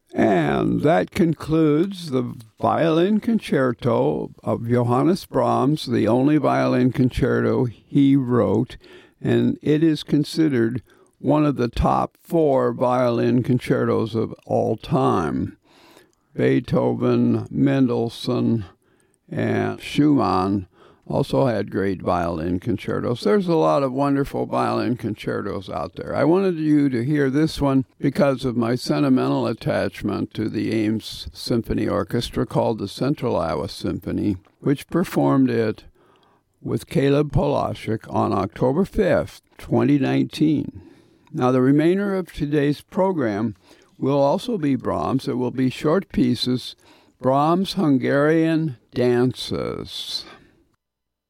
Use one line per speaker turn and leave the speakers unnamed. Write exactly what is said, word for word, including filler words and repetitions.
And that concludes the violin concerto of Johannes Brahms, the only violin concerto he wrote, and it is considered one of the top four violin concertos of all time. Beethoven, Mendelssohn, and Schumann also had great violin concertos. There's a lot of wonderful violin concertos out there. I wanted you to hear this one because of my sentimental attachment to the Ames Symphony Orchestra called the Central Iowa Symphony, which performed it with Caleb Polashek on October fifth, twenty nineteen. Now, the remainder of today's program will also be Brahms. It will be short pieces, Brahms' Hungarian Dances.